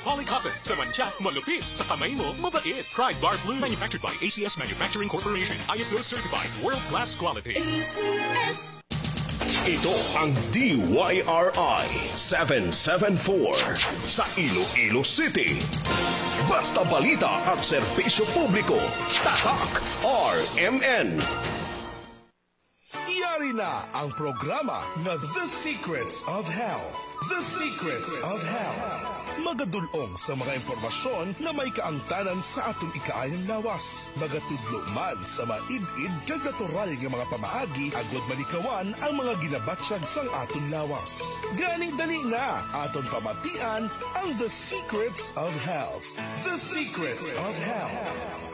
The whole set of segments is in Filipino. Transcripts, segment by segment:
Polycotton. Sa mantsa, malupit. Sa kamay mo, mabait. Try Bar Blue. Manufactured by ACS Manufacturing Corporation. ISO certified. World-class quality. ACS. Ito ang DYRI 774 sa Iloilo City. Basta balita at serbisyo publiko. Tatak RMN. Iyari na ang programa na The Secrets of Health. The Secrets of Health. Magadulong sa mga impormasyon na may kaangtanan sa atong ikaayang lawas. Magatudlo man sa maid-id kag natural nga mga pamaagi agod malikawan ang mga ginabatsyag sang aton lawas. Gani dali na aton pamatian ang The Secrets of Health. The Secrets of Health.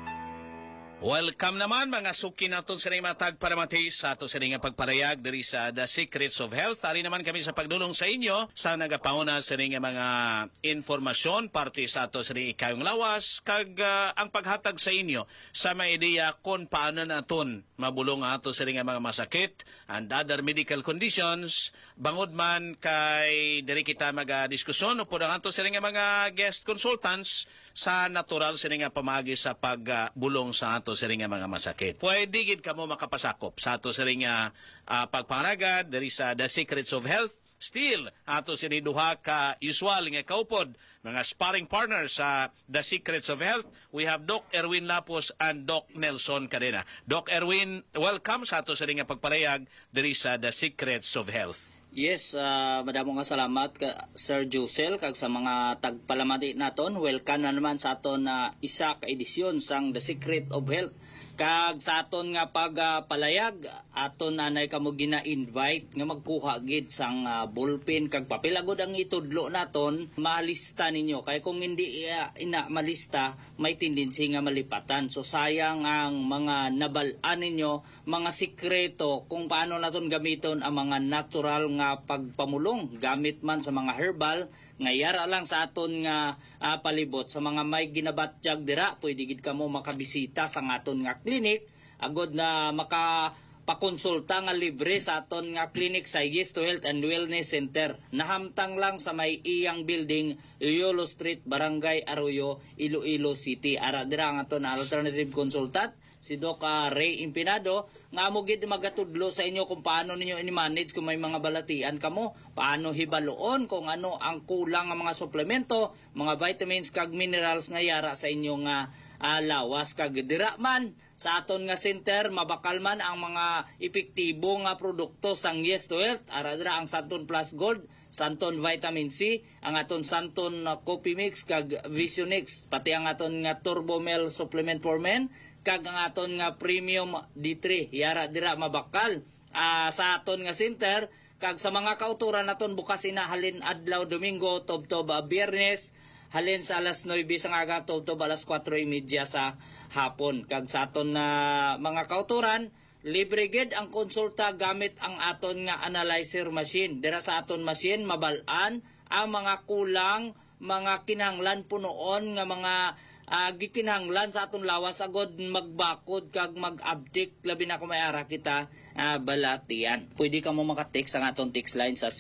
Welcome naman mga suki naton sa mga tagparamati sa ato sa nga pagparayag diri sa The Secrets of Health. Tari naman kami sa pagdulong sa inyo sa nagapauna sa nga mga informasyon parte sa ato sa ikayong lawas kag ang paghatag sa inyo sa mga ideya kung paano naton mabulong ato sa nga mga masakit and other medical conditions. Bangod man kay diri kita magadiskusyon upod ang ato sa nga mga guest consultants sa natural sa nga pamagi sa pagbulong sa ato sa nga mga masakit. Pwede gid kamo makapasakop sa ato sa nga pagpangaragad diri sa The Secrets of Health. Still, ato sa duha ka usual nga kaupod, mga sparring partners sa The Secrets of Health. We have Doc Erwin Lapos and Doc Nelson Cadena. Doc Erwin, welcome sa ato sa nga pagparayag diri sa The Secrets of Health. Yes, madamo nga salamat ka Sir Josel kag sa mga tagpalamati naton. Welcome na naman sa aton isa ka edisyon sang The Secret of Health. Kag sa aton nga pagpalayag aton anay kamo gina-invite nga magkuha gid sang ballpen kag papel agud ang itudlo naton malista ninyo kay kung hindi ina malista may tendency nga malipatan. So sayang ang mga nabal-an ninyo, mga sikreto kung paano naton gamiton ang mga natural nga pagpamulong gamit man sa mga herbal nga yara lang sa aton nga palibot sa mga may ginabatyag dira pwede gid kamo makabisita sa aton nga clinic agod na makapakonsulta nga libre sa aton nga clinic sa Yes to Health and Wellness Center. Nahamtang lang sa may iyang building, Iloilo Street, Barangay Arroyo, Iloilo City. Ara dira ang aton alternative consultant si Doc Ray Impinado nga mo gid magatudlo sa inyo kung paano ninyo i-manage kung may mga balatian kamo, paano hibaloon kung ano ang kulang nga mga suplemento, mga vitamins kag minerals nga yara sa inyo nga lawas kag dira man sa aton nga center mabakal man ang mga epektibo nga produkto sang Yes to Health. Ara dira ang Santon Plus Gold, Santon Vitamin C, ang aton Santon Coffee Mix kag Visionix, pati ang aton nga Turbo Mel Supplement for Men kag ang aton nga Premium D3 yara dira mabakal sa aton nga center. Kag sa mga kauturan naton bukas halin adlaw Domingo tubtob Biyernes halin sa alas 9 sa aga tubtob alas 4:30 sa hapon. Kag sa aton na mga kauturan libre gid ang konsulta gamit ang aton nga analyzer machine. Dira sa aton machine mabal-an ang mga kulang, mga kinahanglan punoon nga mga gikinahanglan sa aton lawas agod magbakod kag mag-update labi na kung may ara kita balatian. Pwede ka mo maka-text ang aton text line sa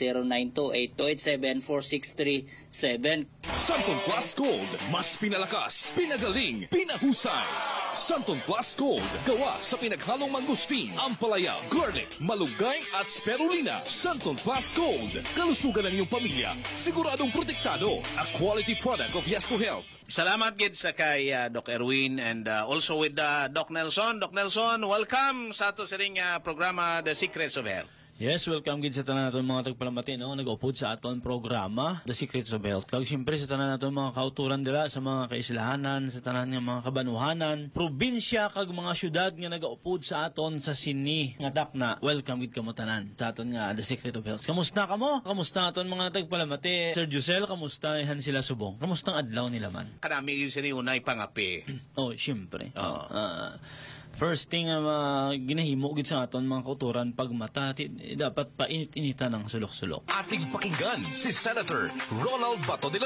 0928-287-4637. Santon Plus Gold, mas pinalakas, pinagaling, pinahusay. Santon Plus Gold, gawa sa pinaghalong mangustin, ampalaya, garlic, malunggay at spirulina. Santon Plus Gold, kalusugan ng iyong pamilya, siguradong protektado. A quality product of Yes to Health. Salamat gid sa kay Doc Erwin and also with Doc Nelson. Doc Nelson, welcome sa ato sa ring programa The Secrets of Health. Yes, welcome gid sa tanan naton mga tagpalamati no nag-upod sa aton programa The Secrets of Health. Kag syempre sa tanan naton mga kauturan dira sa mga kaislahanan, sa tanan nga mga kabanuhanan, probinsya kag mga syudad nga nag-upod sa aton sa sini nga dakna. Welcome gid kamo tanan sa aton nga The Secret of Health. Kamusta kamo? Kamusta aton mga tagpalamati? Sir Josel, kamusta han sila subong? Kamustang adlaw nila man? Kanami gyud sini unay pangapi. Oh, syempre. First thing ginahimo gid sa aton mga kauturan pag mata dapat painit-initan ng sulok-sulok. Ating pakinggan si Senator Ronald Bato de la